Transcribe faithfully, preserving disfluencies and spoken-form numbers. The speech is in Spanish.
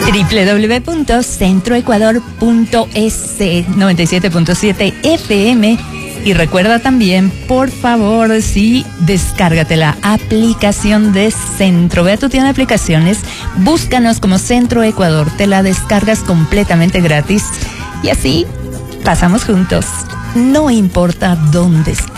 doble u doble u doble u punto centro ecuador punto es, noventa y siete punto siete F M. Y recuerda también, por favor, sí, descárgate la aplicación de Centro. Ve a tu tienda de aplicaciones, búscanos como Centro Ecuador, te la descargas completamente gratis y así pasamos juntos. No importa dónde estés.